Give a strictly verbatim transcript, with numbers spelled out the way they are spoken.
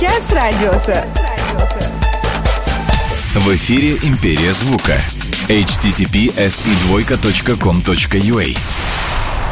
Час радиоса. В эфире «Империя звука». эйч ти ти пи эс и двойка точка ком точка ю а.